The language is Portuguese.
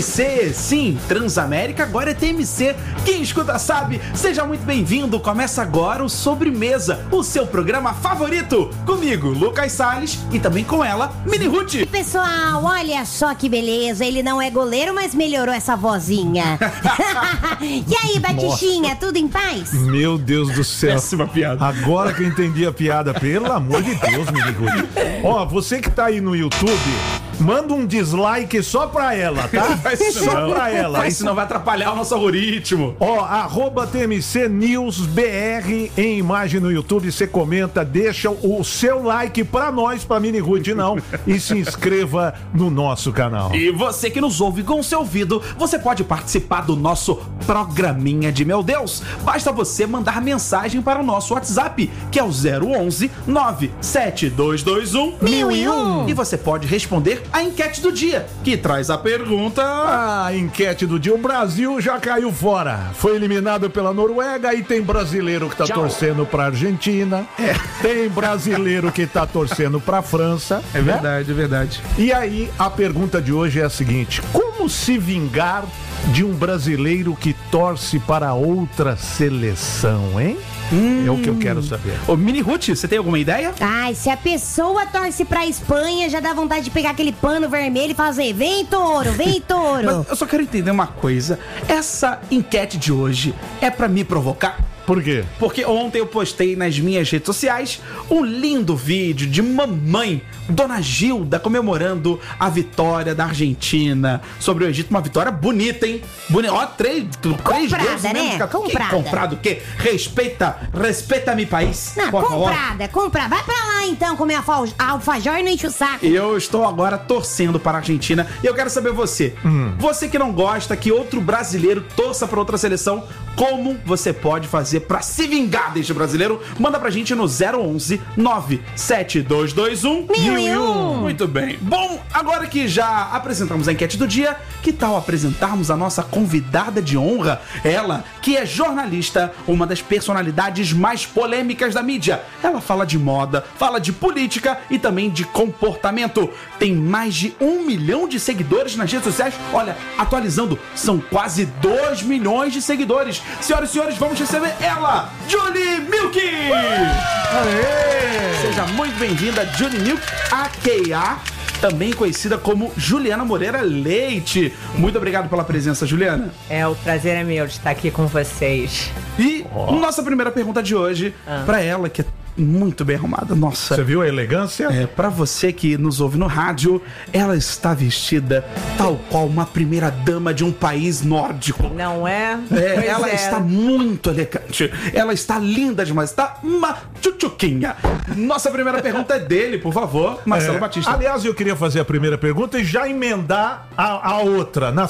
TMC, sim, Transamérica agora é TMC. Quem escuta sabe, seja muito bem-vindo. Começa agora o Sobremesa, o seu programa favorito. Comigo, Lucas Salles, e também com ela, Mini Ruth. E pessoal, olha só que beleza. Ele não é goleiro, mas melhorou essa vozinha. E aí, Batichinha, tudo em paz? Meu Deus do céu. Péssima piada. Agora que eu entendi a piada, pelo amor de Deus, Mini Ruth. Ó, você que tá aí no YouTube, manda um dislike só pra ela, tá? Só pra ela. Mas senão vai atrapalhar o nosso algoritmo. Ó, @TMC News BR em imagem no YouTube, você comenta, deixa o seu like pra nós, pra Mini Ruth não, e se inscreva no nosso canal. E você que nos ouve com o seu ouvido, você pode participar do nosso programinha de Meu Deus. Basta você mandar mensagem para o nosso WhatsApp, que é o 011 97221 1001. E você pode responder a enquete do dia, que traz a pergunta... A enquete do dia, o Brasil já caiu fora, foi eliminado pela Noruega e tem brasileiro que tá torcendo pra Argentina, tem brasileiro que tá torcendo pra França. É verdade, é verdade. E aí, a pergunta de hoje é a seguinte: como se vingar de um brasileiro que torce para outra seleção, hein? É o que eu quero saber. Ô, Mini Ruth, você tem alguma ideia? Ai, se a pessoa torce pra Espanha, já dá vontade de pegar aquele pano vermelho e fazer: vem touro, vem touro. Mas eu só quero entender uma coisa. Essa enquete de hoje é pra me provocar? Por quê? Porque ontem eu postei nas minhas redes sociais um lindo vídeo de mamãe, Dona Gilda, comemorando a vitória da Argentina sobre o Egito. Uma vitória bonita, hein? Ó, três Comprada, gols né? mesmo. Comprada. Comprado o quê? Respeita meu país. Não, por favor. comprada. Vai pra lá então comer alfajor e não enche o saco. Eu estou agora torcendo para a Argentina e eu quero saber você. Você que não gosta que outro brasileiro torça para outra seleção, como você pode fazer para se vingar deste brasileiro? Manda pra gente no 011 97221 1001. Muito bem. Bom, agora que já apresentamos a enquete do dia, que tal apresentarmos a nossa convidada de honra? Ela, que é jornalista, uma das personalidades mais polêmicas da mídia. Ela fala de moda, fala de política e também de comportamento. Tem mais de 1 milhão de seguidores nas redes sociais. Olha, atualizando, são quase 2 milhões de seguidores. Senhoras e senhores, vamos receber ela, Julie Milk! Aê! Seja muito bem-vinda, Julie Milk, a.k.a. também conhecida como Juliana Moreira Leite. Muito obrigado pela presença, Juliana. O prazer é meu de estar aqui com vocês. E nossa primeira pergunta de hoje, pra ela, que é muito bem arrumada. Nossa. Você viu a elegância? Pra você que nos ouve no rádio, ela está vestida tal qual uma primeira dama de um país nórdico. Não é? É, ela está muito elegante. Ela está linda demais. Está uma tchutchuquinha. Nossa primeira pergunta é dele, por favor, Marcelo Batista. Aliás, eu queria fazer a primeira pergunta e já emendar a outra, na